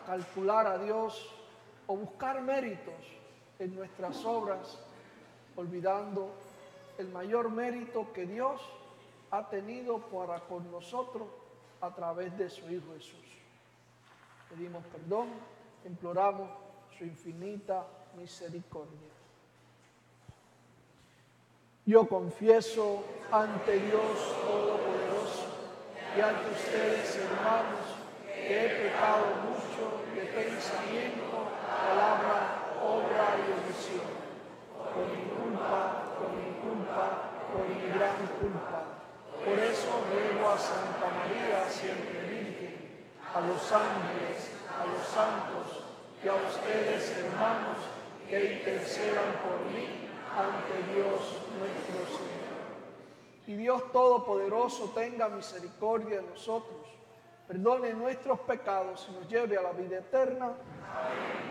calcular a Dios o buscar méritos en nuestras obras, olvidando el mayor mérito que Dios ha tenido para con nosotros a través de su Hijo Jesús. Pedimos perdón, imploramos su infinita misericordia. Yo confieso ante Dios Todopoderoso y ante ustedes, hermanos, que he pecado mucho de pensamiento, palabra, obra y omisión, por mi culpa, por mi gran culpa. Por eso ruego a Santa María, siempre Virgen, a los ángeles, a los santos y a ustedes, hermanos, que intercedan por mí ante Dios nuestro Señor. Y Dios Todopoderoso tenga misericordia de nosotros, perdone nuestros pecados y nos lleve a la vida eterna. Amén.